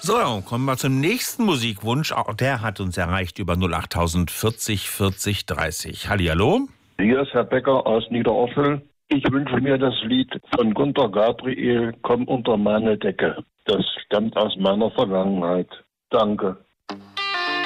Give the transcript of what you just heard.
So, kommen wir zum nächsten Musikwunsch. Auch der hat uns erreicht über 08000 40 40 30. Hallihallo. Hier ist Herr Becker aus Niederorfel. Ich wünsche mir das Lied von Gunter Gabriel, Komm unter meine Decke. Das stammt aus meiner Vergangenheit. Danke.